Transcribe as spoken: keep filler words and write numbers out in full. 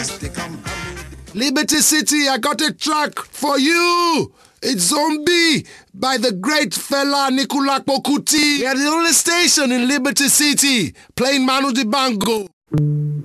Liberty City, I got a track for you. It's Zombie by the great fella Anikulapo Kuti. We are the only station in Liberty City playing Manu Dibango.